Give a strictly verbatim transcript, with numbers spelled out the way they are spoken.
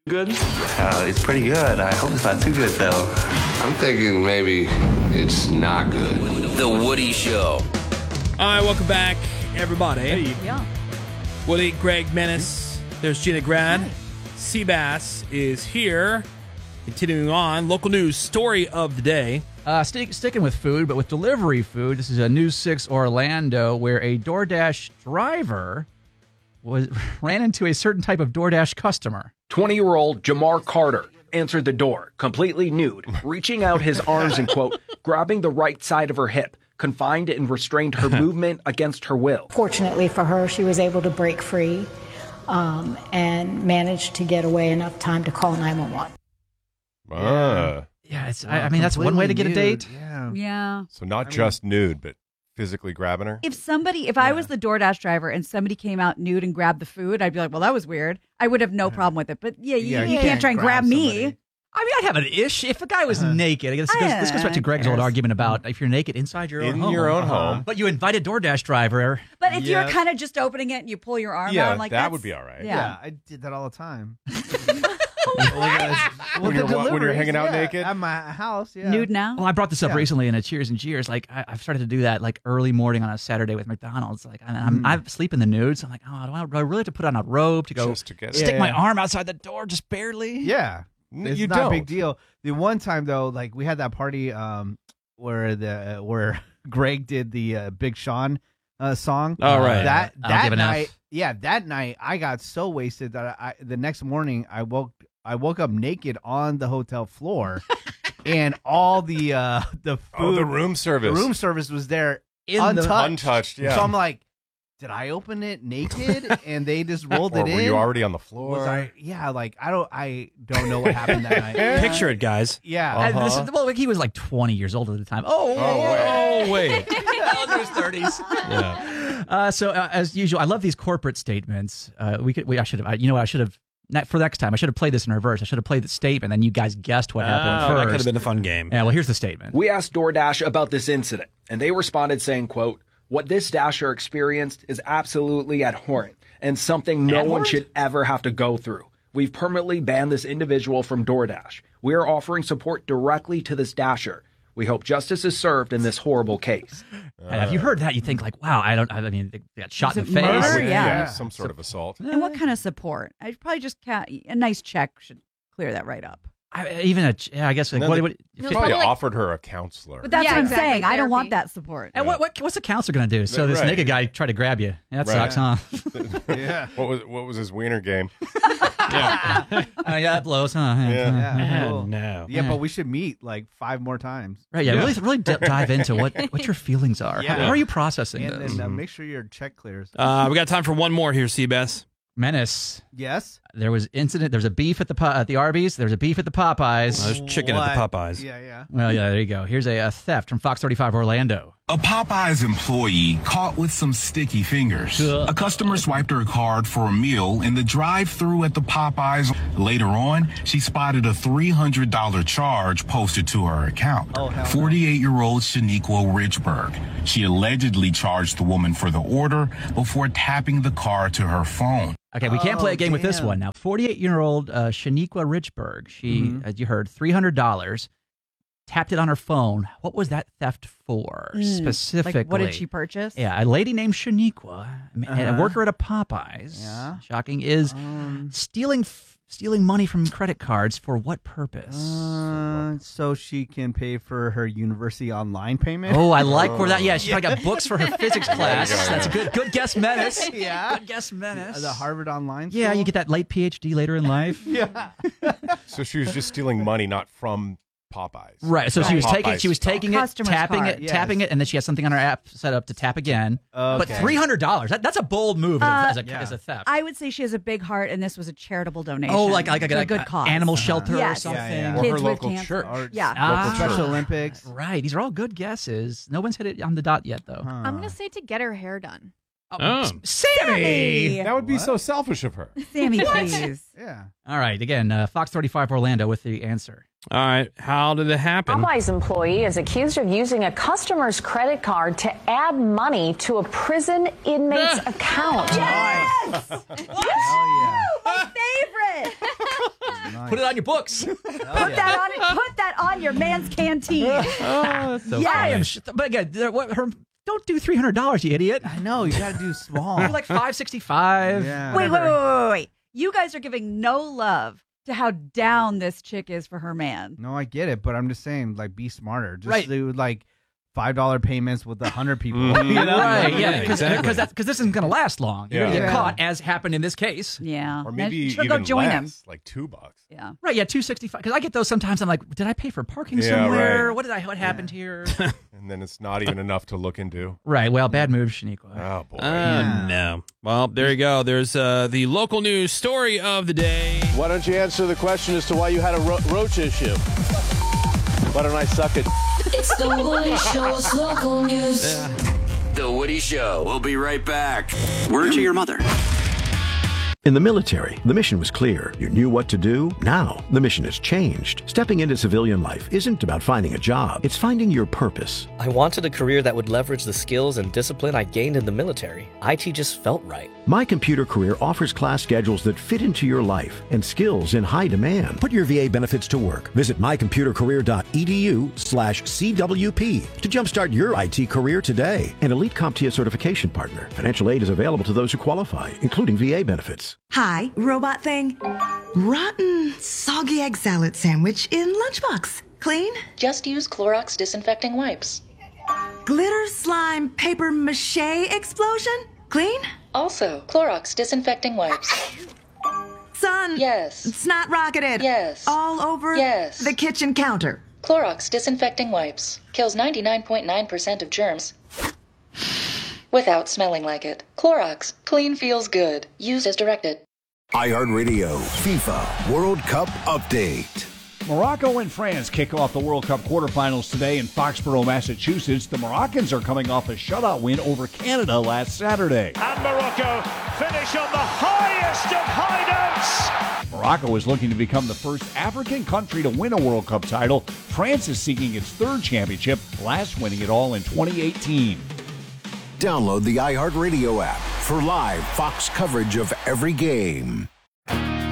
Good? Uh, it's pretty good. I hope it's not too good, though. I'm thinking maybe it's not good. The Woody Show. All right, welcome back, everybody. Hey. Yeah. Woody, Greg, Menace. There's Gina Grad. Seabass is here. Continuing on, local news story of the day. Uh, stick, sticking with food, but with delivery food. This is a News six Orlando where a DoorDash driver was ran into a certain type of DoorDash customer. twenty-year-old Jamar Carter answered the door, completely nude, reaching out his arms and, quote, grabbing the right side of her hip, confined and restrained her movement against her will. Fortunately for her, she was able to break free um, and managed to get away enough time to call nine one one. Ah. Yeah, it's. I, I mean, that's one way to get a date. Yeah. Yeah. So not I just nude, but physically grabbing her? If somebody, if I was the DoorDash driver and somebody came out nude and grabbed the food, I'd be like, well, that was weird. I would have no problem with it. But yeah, you, Yeah, you you can't can't try and grab, grab me. I mean, I'd have an ish if a guy was naked. I guess this, goes, this goes back to Greg's old argument about if you're naked inside your own In home. your own home. But you invited DoorDash driver. But if Yeah. you're kind of just opening it and you pull your arm Yeah, out, like that that's- would be all right. Yeah. Yeah, I did that all the time. When you're wa- when you're hanging out naked? at my house, yeah. Nude now? Well, I brought this up Yeah. recently in a Cheers and Cheers. Like, I, I've started to do that like early morning on a Saturday with McDonald's. Like, and I'm, Mm. I sleep in the nude, so I'm like, oh, do I, do I really have to put on a robe to go Just to get- stick Yeah. my arm outside the door just barely? Yeah, N- it's you not a don't. big deal. The one time though, like we had that party um where the where Greg did the uh, Big Sean uh, song. Oh, right. That I don't that give an F. night, yeah, that night I got so wasted that I the next morning I woke I woke up naked on the hotel floor, and all the uh the food, Oh, the room service. the room service was there In the- untouched. Untouched, yeah. So I'm like, did I open it naked and they just rolled Or it were in? you already on the floor? Was I? Yeah, like I don't, I don't know what happened that night. Picture it, guys. Yeah, And this Uh-huh. is, well, like, he was like twenty years old at the time. Oh, Oh, wait. well in his thirties. Yeah. Uh, so uh, as usual, I love these corporate statements. Uh, we could, we, I should have, I, you know, what, I should have. ne- For next time, I should have played this in reverse. I should have played the statement, then you guys guessed what happened Oh, first. that could have been a fun game. Yeah, well, here's the statement. We asked DoorDash about this incident, and they responded saying, quote, what this Dasher experienced is absolutely abhorrent and something no one Abhorrent? should ever have to go through. We've permanently banned this individual from DoorDash. We are offering support directly to this Dasher. We hope justice is served in this horrible case. And if you heard that, you think like, wow, I don't. I mean, they got shot in Is the it face. murder? Yeah, Yeah. some sort of assault. And what kind of support? I'd probably just ca- a nice check should clear that right up. I, even a, yeah, I guess. Like, And then what, they- what, they if- probably like- offered her a counselor. But that's Yeah, what I'm exactly, saying. I don't want therapy. that support. and what, what, what's the counselor going to do? So this Right. naked guy tried to grab you. That Right. sucks, huh? yeah, What was what was his wiener game? Yeah. uh, yeah, that blows, huh? Yeah. yeah, Oh, cool. no. yeah. But we should meet like five more times, Right, yeah, Yeah. really, really d- dive into what, what your feelings are. Yeah. How are you processing and this? then uh, make sure your check clears. Uh, we got time for one more here, Seabass. Menace. yes, There was incident. There was a beef at the Po- at the Arby's. There was a beef at the Popeyes. There's chicken at the What? Popeyes. Yeah, yeah. Well, yeah, there you go. Here's a, a theft from Fox thirty-five Orlando. A Popeyes employee caught with some sticky fingers. Ugh. A customer swiped her card for a meal in the drive-thru at the Popeyes. Later on, she spotted a three hundred dollars charge posted to her account. Oh, hell no. forty-eight-year-old Shaniqua Richburg. She allegedly charged the woman for the order before tapping the card to her phone. Okay, we can't Oh, play a game with this damn. one now. forty-eight-year-old uh, Shaniqua Richburg. She, Mhm. as you heard, three hundred dollars. Tapped it on her phone. What was that theft for Mm, specifically? Like, what did she purchase? Yeah, a lady named Shaniqua, a Uh-huh. worker at a Popeyes. Yeah. Shocking is Um, stealing f- stealing money from credit cards for what purpose? uh, so she can pay for her university online payment. Oh, I like where that. Yeah, she probably got books for her physics class. There you go, That's a yeah. good, good guess, Menace. Yeah. good guess, Menace. the Harvard online. Yeah, school? you get that late P H D later in life. Yeah. So she was just stealing money, not from Popeyes. Right. So she was Popeyes taking, she was stock. taking it, Customer's tapping card, it, yes. tapping it, and then she has something on her app set up to tap again. But Okay. three hundred dollars. That, that's a bold move Uh, as, a, yeah. as a theft. I would say she has a big heart, and this was a charitable donation. oh, like like, like, to a like good a cause. animal shelter or Yes. something. Yeah, yeah. Or Kids her with local cancer. church. Or Yeah. local Ah. Special Olympics. Right. These are all good guesses. No one's hit it on the dot yet, though. Huh. I'm going to say to get her hair done. Oh. Sammy! That would be What? so selfish of her. Sammy, please. Yeah. All right. Again, uh, Fox thirty-five Orlando with the answer. All right. How did it happen? Popeyes employee is accused of using a customer's credit card to add money to a prison inmate's account. Yes! Hell yeah. My favorite. Put it on your books. Put that on. Put that on your man's canteen. Oh, that's so Yes. I am sh- but again, there- what, her, don't do three hundred dollars, you idiot. I know, you got to do small. You're like five sixty-five. Yeah. Wait, wait, wait, wait, wait. You guys are giving no love to how down this chick is for her man. No, I get it, but I'm just saying, like, be smarter. Just Right. do, like, five dollar payments with a hundred people. Mhm. You know? Right, yeah, because exactly. because this isn't going to last long. You're going to Yeah. get Yeah. caught, as happened in this case. Yeah. Or maybe And she'll even go join him. less, like two bucks. Yeah. Right, yeah, two sixty-five. Because I get those sometimes. I'm like, did I pay for parking Yeah, somewhere? right. What did I? What happened here? And then it's not even enough to look into. Right. Well, bad move, Shaniqua. Oh, boy. Uh, no. Well, there you go. There's uh, the local news story of the day. Why don't you answer the question as to why you had a ro- roach issue? Why don't I suck it? It's the Woody Show's local news. The Woody Show. We'll be right back. Word to your mother. In the military, the mission was clear. You knew what to do. Now, the mission has changed. Stepping into civilian life isn't about finding a job. It's finding your purpose. I wanted a career that would leverage the skills and discipline I gained in the military. I T just felt right. My Computer Career offers class schedules that fit into your life and skills in high demand. Put your V A benefits to work. Visit mycomputercareer.edu slash CWP to jumpstart your I T career today. An Elite CompTIA certification partner. Financial aid is available to those who qualify, including V A benefits. Hi, robot thing. Rotten, soggy egg salad sandwich in lunchbox. Clean? Just use Clorox disinfecting wipes. Glitter slime paper mache explosion? Clean? Also, Clorox disinfecting wipes. Son. Yes. Snot rocketed. Yes. All over Yes. the kitchen counter. Clorox disinfecting wipes kills ninety-nine point nine percent of germs without smelling like it. Clorox, clean feels good. Use as directed. iHeartRadio FIFA World Cup Update. Morocco and France kick off the World Cup quarterfinals today in Foxborough, Massachusetts. The Moroccans are coming off a shutout win over Canada last Saturday. And Morocco finish on the highest of high notes. Morocco is looking to become the first African country to win a World Cup title. France is seeking its third championship, last winning it all in twenty eighteen. Download the iHeartRadio app for live Fox coverage of every game.